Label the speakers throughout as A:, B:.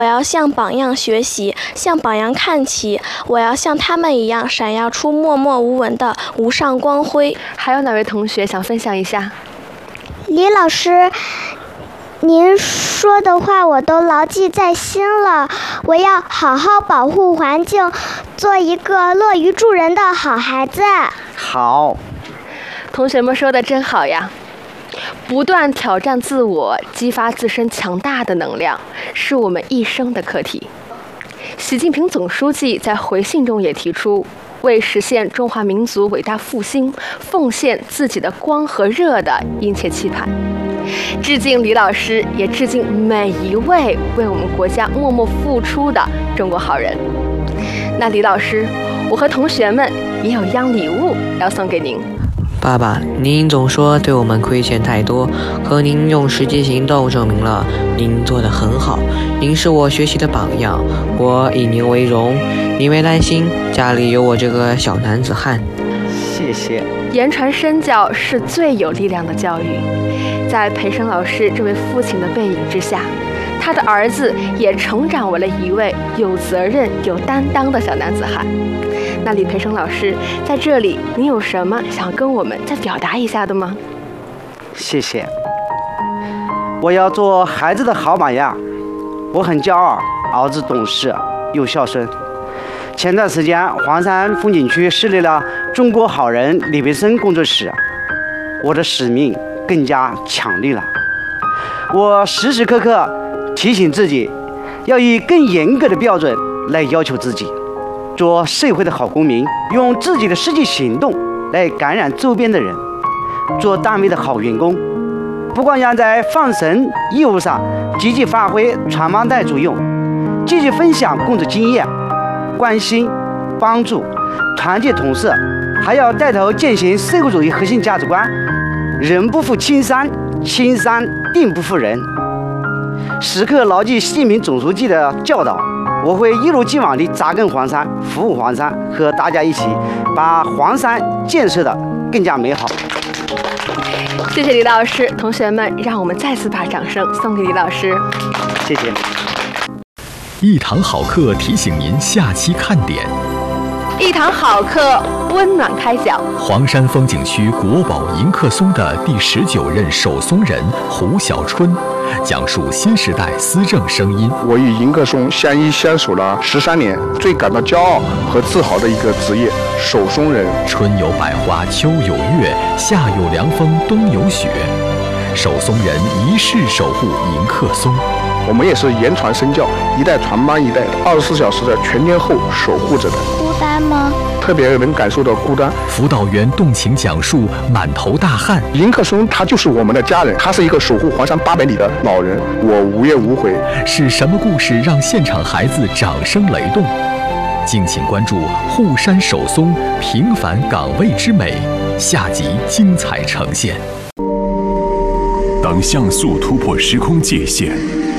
A: 我要向榜样学习，向榜样看齐。我要像他们一样，闪耀出默默无闻的无上光辉。
B: 还有哪位同学想分享一下？
C: 李老师，您说的话我都牢记在心了。我要好好保护环境，做一个乐于助人的好孩子。
D: 好，
B: 同学们说的真好呀！不断挑战自我，激发自身强大的能量，是我们一生的课题。习近平总书记在回信中也提出，为实现中华民族伟大复兴，奉献自己的光和热的殷切期盼。致敬李老师，也致敬每一位为我们国家默默付出的中国好人。那李老师，我和同学们也有一样礼物要送给您。
E: 爸爸，您总说对我们亏欠太多，可您用实际行动证明了您做得很好。您是我学习的榜样，我以您为荣。您别担心，家里有我这个小男子汉。
D: 谢谢。
B: 言传身教是最有力量的教育。在培生老师这位父亲的背影之下，他的儿子也成长为了一位有责任、有担当的小男子汉。那李培生老师，在这里您有什么想跟我们再表达一下的吗？
D: 谢谢。我要做孩子的好榜样，我很骄傲，儿子懂事又孝顺。前段时间，黄山风景区设立了中国好人李培生工作室，我的使命更加强烈了。我时时刻刻提醒自己，要以更严格的标准来要求自己，做社会的好公民，用自己的实际行动来感染周边的人，做单位的好员工，不光要在放神业务上积极发挥传帮带作用，积极分享工作经验，关心帮助团结同事，还要带头践行社会主义核心价值观，人不负青山，青山定不负人。时刻牢记习近平总书记的教导，我会一如既往地扎根黄山，服务黄山，和大家一起把黄山建设得更加美好。
B: 谢谢李老师，同学们，让我们再次把掌声送给李老师。
D: 谢谢。
F: 一堂好课提醒您下期看点。
B: 一堂好课温暖开讲。
F: 黄山风景区国宝迎客松的第19任守松人胡小春，讲述新时代思政声音。
G: 我与迎客松相依相守了13年，最感到骄傲和自豪的一个职业——守松人。
F: 春有百花，秋有月，夏有凉风，冬有雪。守松人一世守护迎客松。
G: 我们也是言传身教，一代传帮一代，24小时的全天候守护着的。
C: 孤单吗？
G: 特别能感受到孤单。
F: 辅导员动情讲述，满头大汗。
G: 迎客松他就是我们的家人，他是一个守护黄山800里的老人，我无怨无悔。
F: 是什么故事让现场孩子掌声雷动？敬请关注护山守松平凡岗位之美，下集精彩呈现。
H: 当像素突破时空界限，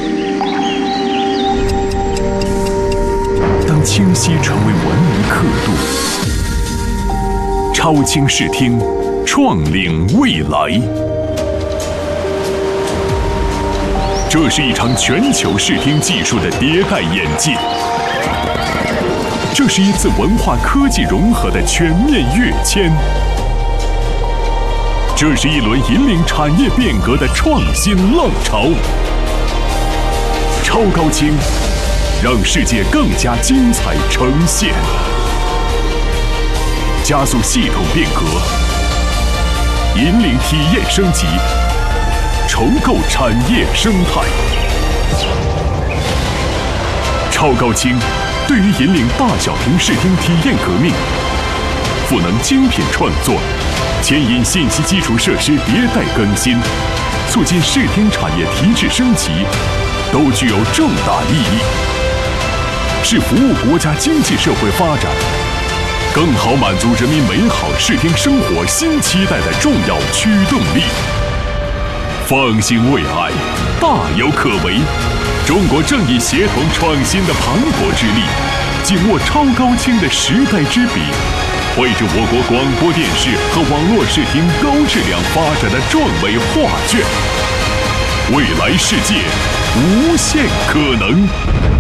H: 当清晰成为文明刻度，超清视听，创领未来。这是一场全球视听技术的迭代演进，这是一次文化科技融合的全面跃迁，这是一轮引领产业变革的创新浪潮。超高清，让世界更加精彩呈现，加速系统变革，引领体验升级，重构产业生态。超高清对于引领大小屏视听体验革命，赋能精品创作，牵引信息基础设施迭代更新，促进视听产业提质升级，都具有重大意义，是服务国家经济社会发展，更好满足人民美好视听生活新期待的重要驱动力。放心未来，大有可为。中国正以协同创新的磅礴之力，紧握超高清的时代之笔，绘制我国广播电视和网络视听高质量发展的壮美画卷。未来世界，无限可能。